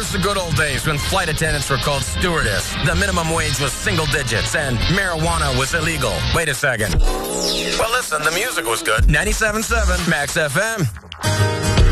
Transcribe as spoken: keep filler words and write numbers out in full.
was the good old days when flight attendants were called stewardess, the minimum wage was single digits, and marijuana was illegal. Wait a second. Well, listen, the music was good. ninety-seven point seven Max F M.